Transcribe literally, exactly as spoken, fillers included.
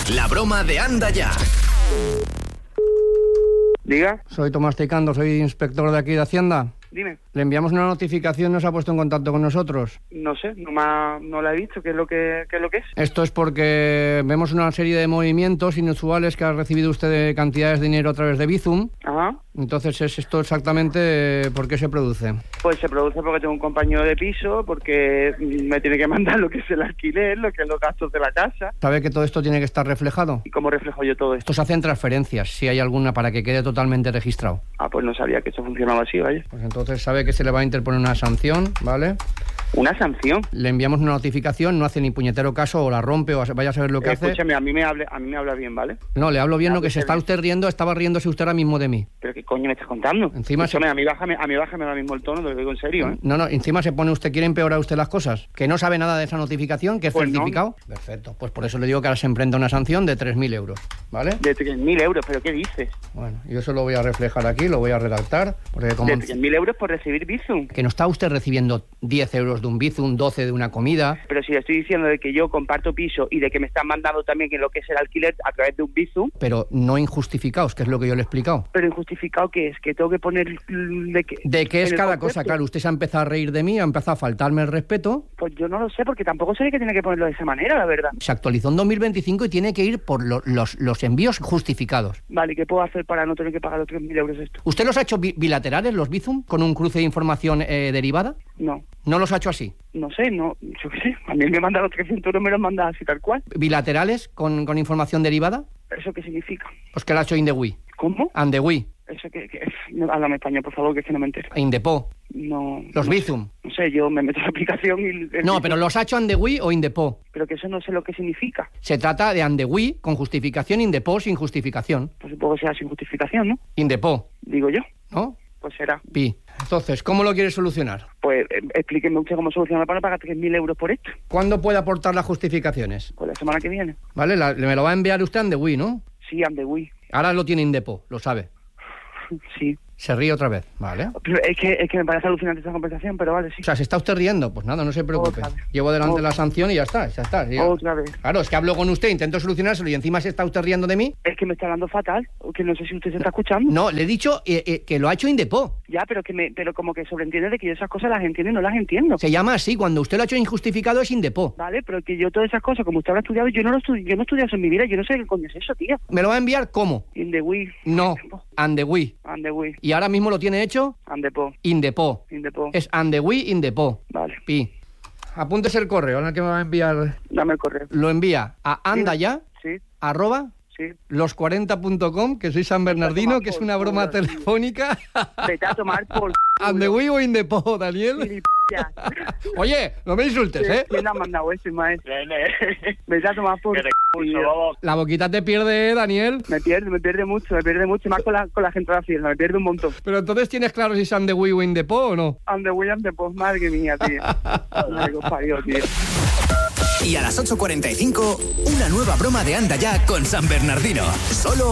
La broma de Anda Ya. Diga. Soy Tomás Tecando, soy inspector de aquí de Hacienda. Dime. Le enviamos una notificación, ¿no se ha puesto en contacto con nosotros? No sé, no, me ha, no la he visto. ¿Qué es lo que, qué es lo que es? Esto es porque vemos una serie de movimientos inusuales que ha recibido usted de cantidades de dinero a través de Bizum. Ajá. Entonces, ¿es esto exactamente por qué se produce? Pues se produce porque tengo un compañero de piso, porque me tiene que mandar lo que es el alquiler, lo que es los gastos de la casa. ¿Sabe que todo esto tiene que estar reflejado? ¿Y cómo reflejo yo todo esto? Esto se hace en transferencias, si hay alguna, para que quede totalmente registrado. Ah, pues no sabía que esto funcionaba así, vaya. Pues entonces sabe que se le va a interponer una sanción, ¿vale? ¿Una sanción? Le enviamos una notificación, no hace ni puñetero caso, o la rompe, o vaya a saber lo que eh, hace. Escúchame, a mí me hable, a mí me habla bien, ¿vale? No, le hablo bien, lo que se está bien. usted riendo, estaba riéndose usted ahora mismo de mí. ¿Pero qué coño me estás contando? Encima Escúchame, se... a mí bájame, a mí bájame ahora mismo el tono, te lo digo en serio, ¿eh? No, no, encima se pone usted, quiere empeorar usted las cosas. Que no sabe nada de esa notificación, que es Pues certificado. No. Perfecto, pues por eso le digo que ahora se emprende una sanción de tres mil euros, ¿vale? De tres mil euros, ¿pero qué dices? Bueno, yo eso lo voy a reflejar aquí, lo voy a redactar. Porque como... ¿De tres mil euros por recibir Bizum? Que no está usted recibiendo diez euros de un Bizum, doce de una comida. Pero si le estoy diciendo de que yo comparto piso y de que me están mandando también en lo que es el alquiler a través de un Bizum. Pero no injustificados, que es lo que yo le he explicado. Pero injustificado, ¿qué es? Que tengo que poner de qué. De qué es cada concepto. cosa, claro. Usted se ha empezado a reír de mí, ha empezado a faltarme el respeto. Pues yo no lo sé, porque tampoco sé que tiene que ponerlo de esa manera, la verdad. Se actualizó en dos mil veinticinco y tiene que ir por lo, los, los envíos justificados. Vale, ¿qué puedo hacer para no tener que pagar los tres mil euros esto? ¿Usted los ha hecho bi bilaterales, los Bizum, con un cruce de información eh, derivada? No. ¿No los ha hecho así? No sé, no, yo qué sé. A mí me mandan los trescientos euros, me los manda así tal cual. ¿Bilaterales con, con información derivada? ¿Eso qué significa? Pues que lo ha hecho Indewey. ¿Cómo? Andewey. Eso que, que no, háblame español, por favor, que es que no me entero. Indepo. No. Los no Bizum. Sé, no sé, yo me meto en la aplicación y... el No, Bizum, pero los ha hecho Andewey o Indepo. Pero que eso no sé lo que significa. Se trata de Andewey con justificación, Indepo sin justificación. Pues supongo que sea sin justificación, ¿no? Indepo. Digo yo. ¿No? Pues será. Pi. Entonces, ¿cómo lo quiere solucionar? Pues eh, explíqueme usted cómo solucionar para no pagar tres mil euros por esto. ¿Cuándo puede aportar las justificaciones? Pues la semana que viene. Vale, la, me lo va a enviar usted a Andewey, ¿no? Sí, Andewey. Ahora lo tiene Indepo, lo sabe. Sí. Se ríe otra vez, ¿vale? Pero es que, es que me parece alucinante esta conversación, pero vale, sí. O sea, ¿se está usted riendo? Pues nada, no se preocupe. Otra vez. Llevo delante Otra. la sanción y ya está, ya está. Ya. Otra vez. Claro, es que hablo con usted, intento solucionárselo y encima se está usted riendo de mí. Es que me está hablando fatal, que no sé si usted se está escuchando. No, le he dicho eh, eh, que lo ha hecho Indepo. Ya, pero que me, pero como que sobreentiende de que yo esas cosas las entiendo y no las entiendo. Se llama así, cuando usted lo ha hecho injustificado es Indepo. Vale, pero que yo todas esas cosas, como usted lo ha estudiado, yo no lo estudio, yo no he estudiado eso en mi vida, yo no sé qué coño es eso, tío. ¿Me lo va a enviar cómo? Indewey. No, Andewey. Andewey. ¿Y ahora mismo lo tiene hecho? Andepo. Indepo. Indepo. Es Andewey Indepo. Vale. Pi. Apúntese el correo, ahora que me va a enviar. Dame el correo. Lo envía a andaya, Sí, arroba, sí. los cuarenta punto com, que soy San Bernardino, que es una broma por culo, telefónica. Vete a tomar por... Andewey o Indepo, Daniel. Gilipollas. Oye, no me insultes, ¿eh? ¿Quién ha mandado eso, maestro? Vete a tomar por... La boquita te pierde, ¿eh, Daniel? Me pierde, me pierde mucho, me pierde mucho, más con la, con la gente de la fiesta, me pierde un montón. Pero entonces tienes claro si es Andewey o Indepo o no. Andewey, Andepo, madre mía, tío. Madre que os parió, tío. Y a las ocho cuarenta y cinco, una nueva broma de Anda Ya con San Bernardino. Solo